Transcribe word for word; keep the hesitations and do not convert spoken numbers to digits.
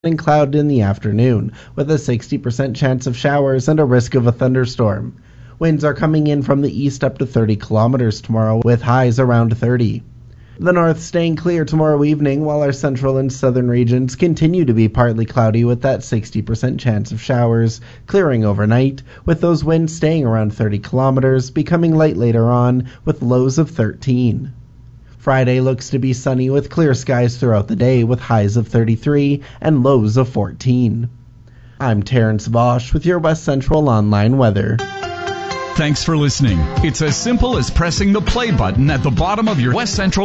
and cloud in the afternoon, with a sixty percent chance of showers and a risk of a thunderstorm. Winds are coming in from the east up to thirty kilometers tomorrow, with highs around thirty. The north staying clear tomorrow evening, while our central and southern regions continue to be partly cloudy with that sixty percent chance of showers, clearing overnight, with those winds staying around thirty kilometers, becoming light later on, with lows of thirteen. Friday looks to be sunny with clear skies throughout the day, with highs of thirty-three and lows of fourteen. I'm Terrence Vosch with your West Central Online weather. Thanks for listening. It's as simple as pressing the play button at the bottom of your West Central